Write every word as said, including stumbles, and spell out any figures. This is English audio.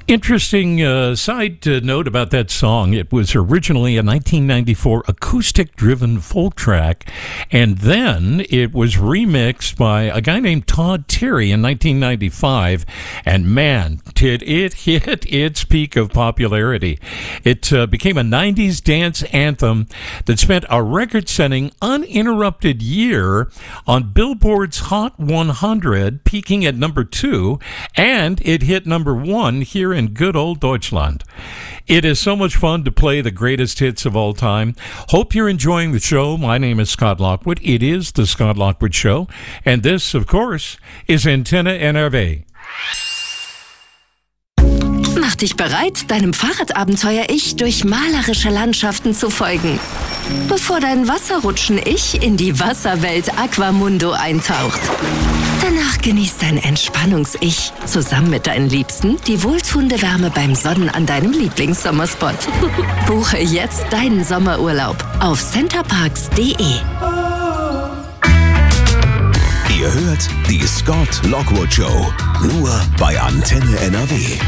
Interesting uh, side uh, note about that song. It was originally a nineteen ninety-four acoustic-driven folk track, and then it was remixed by a guy named Todd Terry in nineteen ninety-five, and man, did it hit its peak of popularity. It uh, became a nineties dance anthem that spent a record-setting, uninterrupted year on Billboard's Hot one hundred, peaking at number two, and it hit number one here in in good old Deutschland. It is so much fun to play the greatest hits of all time. Hope you're enjoying the show. My name is Scott Lockwood. It is the Scott Lockwood Show. And this, of course, is Antenne N R W. Mach dich bereit, deinem Fahrradabenteuer-Ich durch malerische Landschaften zu folgen, bevor dein Wasserrutschen-Ich in die Wasserwelt Aquamundo eintaucht. Danach genießt dein Entspannungs-Ich zusammen mit deinen Liebsten die wohltuende Wärme beim Sonnen an deinem Lieblingssommerspot. Buche jetzt deinen Sommerurlaub auf centerparks punkt de. Ihr hört die Scott Lockwood Show, nur bei Antenne N R W.